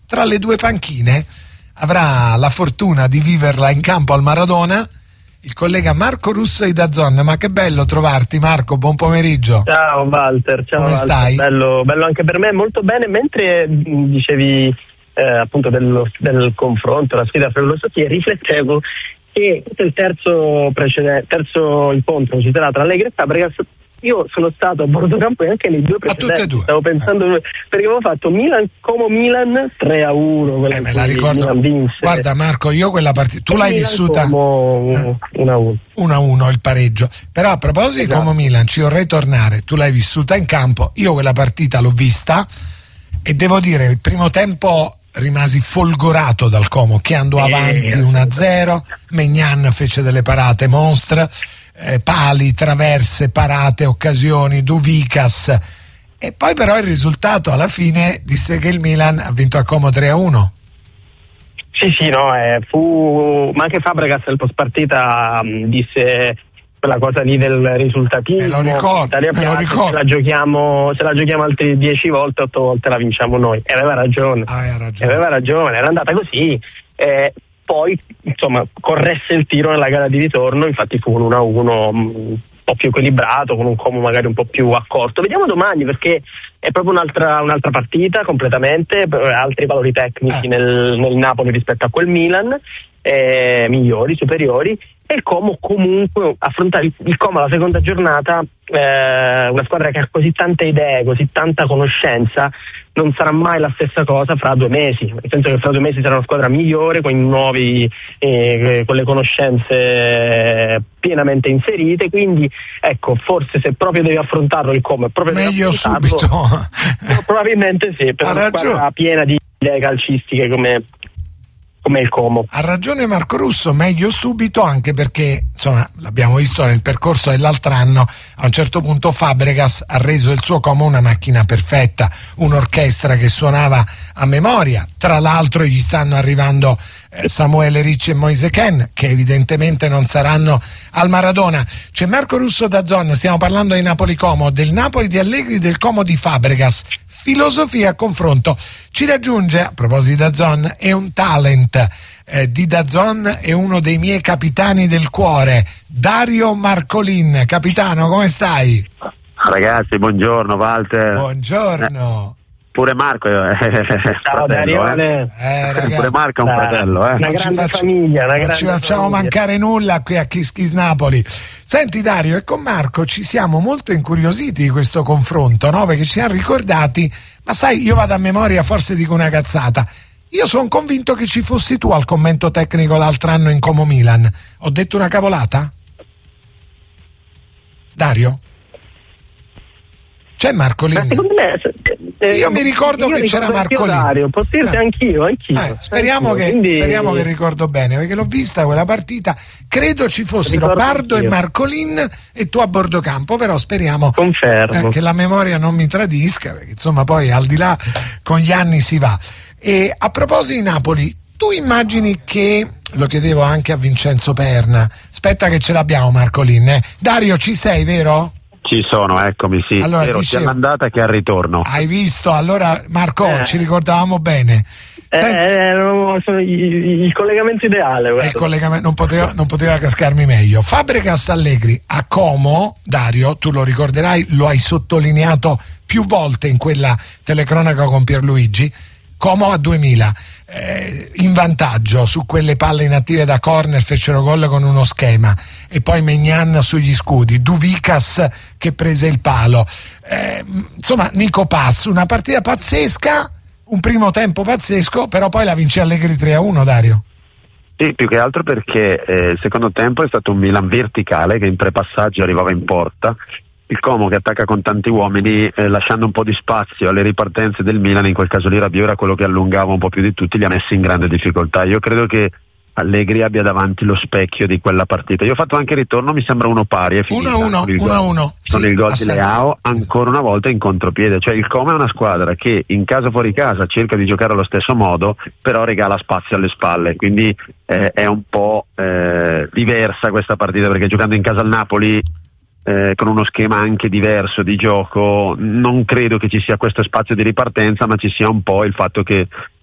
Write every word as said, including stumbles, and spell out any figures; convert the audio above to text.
tra le due panchine avrà la fortuna di viverla in campo al Maradona il collega Marco Russo di DAZN. Ma che bello trovarti, Marco, buon pomeriggio. Ciao Walter, ciao. Come Walter. stai? Bello, bello anche per me, molto bene. Mentre dicevi eh, appunto dello, del confronto, la sfida filosofia, riflettevo che il terzo precedente, terzo incontro ci sarà tra Allegri e Fabregas. Io sono stato a bordo campo e anche nei due precedenti. A tutte e due. Stavo pensando eh. perché avevo fatto Milan Como Milan tre a uno, quella eh, me in la cui ricordo. Milan vinse. Guarda Marco, io quella partita tu e l'hai Milan vissuta Como eh. uno a uno. uno a uno il pareggio. Però a proposito Esatto. di Como Milan, ci vorrei tornare. Tu l'hai vissuta in campo, io quella partita l'ho vista e devo dire il primo tempo rimasi folgorato dal Como che andò avanti uno a zero. Maignan fece delle parate monstre, eh, pali, traverse, parate, occasioni, Duvikas, e poi però il risultato alla fine disse che il Milan ha vinto a Como tre a uno. Sì, sì, no, eh, fu, ma anche Fabregas nel post partita mh, disse quella cosa lì del risultativo. Me lo ricordo, Italia me lo piace, ricordo. Se la giochiamo, se la giochiamo altre dieci volte, otto volte la vinciamo noi. E aveva ragione. Ah, hai E ragione. aveva ragione, era andata così. Eh, poi, insomma, corresse il tiro nella gara di ritorno, infatti fu un uno a uno un po' più equilibrato, con un Como magari un po' più accorto. Vediamo domani, perché è proprio un'altra, un'altra partita completamente, altri valori tecnici Eh. nel, nel Napoli rispetto a quel Milan, eh, migliori, superiori, e il Como comunque affrontare il, il Como alla seconda giornata, eh, una squadra che ha così tante idee, così tanta conoscenza, non sarà mai la stessa cosa fra due mesi, nel senso che fra due mesi sarà una squadra migliore, con i nuovi eh, con le conoscenze pienamente inserite, quindi ecco, forse se proprio devi affrontarlo il Como, è proprio Meglio affrontarlo, subito. probabilmente sì, per Ha una ragione. squadra piena di idee calcistiche come come il Como. Ha ragione Marco Russo, meglio subito, anche perché insomma l'abbiamo visto nel percorso dell'altro anno, a un certo punto Fabregas ha reso il suo Como una macchina perfetta, un'orchestra che suonava a memoria. Tra l'altro gli stanno arrivando eh, Samuele Ricci e Moise Kean, che evidentemente non saranno al Maradona. C'è Marco Russo da Zon, stiamo parlando di Napoli-Como, del Napoli di Allegri, del Como di Fabregas. Filosofia a confronto. Ci raggiunge, a proposito di DAZN, è un talent eh, di DAZN, è uno dei miei capitani del cuore, Dario Marcolin. Capitano, come stai? Ragazzi, buongiorno Walter. Buongiorno. Eh, pure Marco è Ciao fratello, Dario. eh. Eh, ragazzi, Pure Marco è un Dai, fratello, eh. una non ci grande faccia- famiglia, una non grande ci facciamo famiglia. mancare nulla qui a Kiss Kiss Napoli. Senti Dario, e con Marco ci siamo molto incuriositi di questo confronto, no? Perché ci siamo ricordati, ma sai, io vado a memoria, forse dico una cazzata, io sono convinto che ci fossi tu al commento tecnico l'altro anno in Como Milan. Ho detto una cavolata? Dario? C'è Marcolin? Ma secondo me, eh, Io mi ricordo io che c'era ricordo anch'io Marcolin. Dario, posso dirti Eh. anch'io, anch'io. Eh, speriamo, anch'io. che, Quindi, speriamo che ricordo bene, perché l'ho vista quella partita, credo ci fossero Ricordo Pardo e anch'io. Marcolin e tu a bordo campo, però speriamo Confermo. eh, che la memoria non mi tradisca, perché insomma poi al di là con gli anni si va. E a proposito di Napoli, tu immagini che, lo chiedevo anche a Vincenzo Perna, aspetta che ce l'abbiamo Marcolin, eh. Dario, ci sei, vero? Ci sono, eccomi, sì. Allora, Ero sia dicevo- all'andata che al ritorno. Hai visto? Allora Marco, Eh. ci ricordavamo bene. Eh, Senti- eh, no, sono il, il collegamento ideale. E guarda. il collegamento non poteva, non poteva cascarmi meglio. Fabregas Allegri a Como, Dario, tu lo ricorderai, lo hai sottolineato più volte in quella telecronaca con Pierluigi. Como a duemila, eh, in vantaggio su quelle palle inattive da corner, fecero gol con uno schema, e poi Maignan sugli scudi, Duvikas che prese il palo, eh, insomma Nico Pass, una partita pazzesca, un primo tempo pazzesco, però poi la vince Allegri tre a uno, Dario. Sì, più che altro perché eh, il secondo tempo è stato un Milan verticale che in prepassaggio arrivava in porta, il Como che attacca con tanti uomini, eh, lasciando un po' di spazio alle ripartenze del Milan. In quel caso lì Rabiot era quello che allungava un po' più di tutti, li ha messi in grande difficoltà. Io credo che Allegri abbia davanti lo specchio di quella partita. Io ho fatto anche il ritorno, mi sembra uno pari, è finita uno a uno, con il uno a gol- uno. con Sì, il gol a di senso. Leao ancora una volta in contropiede. Cioè il Como è una squadra che in casa fuori casa cerca di giocare allo stesso modo, però regala spazio alle spalle, quindi eh, è un po' eh, diversa questa partita, perché giocando in casa al Napoli eh, con uno schema anche diverso di gioco, non credo che ci sia questo spazio di ripartenza, ma ci sia un po' il fatto che